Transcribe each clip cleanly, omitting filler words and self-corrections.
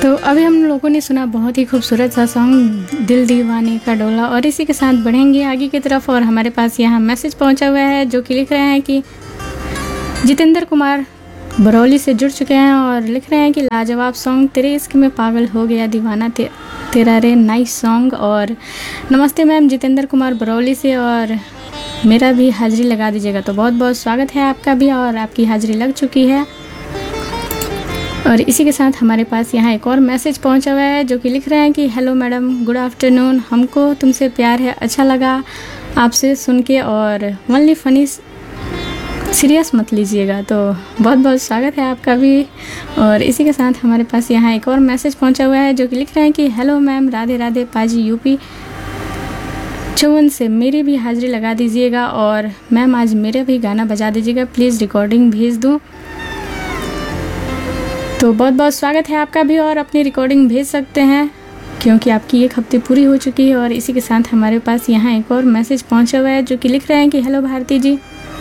तो अभी हम लोगों ने सुना बहुत ही खूबसूरत सा सॉन्ग दिल दीवाने का डोला, और इसी के साथ बढ़ेंगे आगे की तरफ। और हमारे पास यहाँ मैसेज पहुँचा हुआ है जो कि लिख रहे हैं कि जितेंद्र कुमार बरौली से जुड़ चुके हैं और लिख रहे हैं कि लाजवाब सॉन्ग, तेरे इश्क में पागल हो गया दीवाना तेरा रे, नाइस सॉन्ग। और नमस्ते मैम, जितेंद्र कुमार बरौली से, और मेरा भी हाजिरी लगा दीजिएगा। तो बहुत बहुत स्वागत है आपका भी, और आपकी हाजिरी लग चुकी है। और इसी के साथ हमारे पास यहाँ एक और मैसेज पहुँचा हुआ है जो कि लिख रहे हैं कि हेलो मैडम, गुड आफ्टरनून, हमको तुमसे प्यार है, अच्छा लगा आपसे सुन के, और ओनली फनी, सीरियस मत लीजिएगा। तो बहुत बहुत स्वागत है आपका भी। और इसी के साथ हमारे पास यहाँ एक और मैसेज पहुँचा हुआ है जो कि लिख रहे हैं कि हेलो मैम, राधे राधे, पाजी यूपी 54 से मेरी भी हाजिरी लगा दीजिएगा, और मैम आज मेरा भी गाना बजा दीजिएगा प्लीज़, रिकॉर्डिंग भेज दूँ। तो बहुत बहुत स्वागत है आपका भी, और अपनी रिकॉर्डिंग भेज सकते हैं क्योंकि आपकी 1 हफ्ते पूरी हो चुकी है। और इसी के साथ हमारे पास यहाँ एक और मैसेज पहुँचा हुआ है जो कि लिख रहे हैं कि हेलो भारती जी,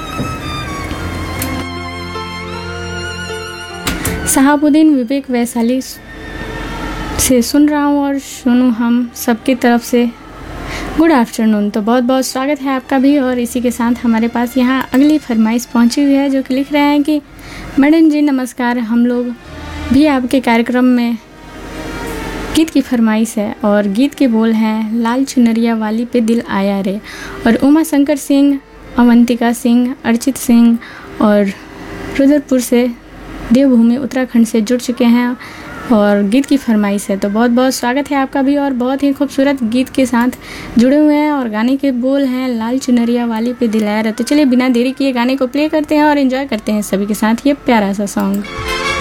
शहाबुद्दीन विवेक वैशाली से सुन रहा हूँ, और सुनूँ हम सबकी तरफ से गुड आफ्टरनून। तो बहुत बहुत स्वागत है आपका भी। और इसी के साथ हमारे पास यहाँ अगली फरमाइश पहुँची हुई है जो कि लिख रहे हैं कि मैडम जी नमस्कार, हम लोग भी आपके कार्यक्रम में गीत की फरमाइश है, और गीत के बोल हैं लाल चुनरिया वाली पे दिल आया रे। और उमा शंकर सिंह, अवंतिका सिंह, अर्चित सिंह और रुद्रपुर से, देवभूमि उत्तराखंड से जुड़ चुके हैं और गीत की फरमाइश है। तो बहुत बहुत स्वागत है आपका भी, और बहुत ही खूबसूरत गीत के साथ जुड़े हुए हैं, और गाने के बोल हैं लाल चुनरिया वाली पे दिल आया रे। तो चलिए बिना देरी किए गाने को प्ले करते हैं और एंजॉय करते हैं सभी के साथ ये प्यारा सा सॉन्ग।